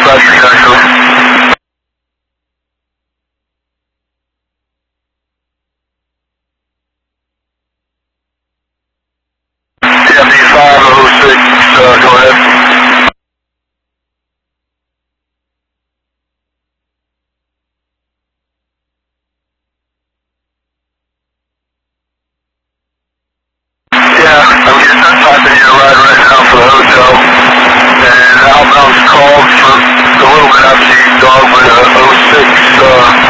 Dispatcher Jackson. DMD 506, go ahead. Yeah, I'm getting that type in your ride right now for the hotel. And outbound's called for the little bit after you dog with a 06,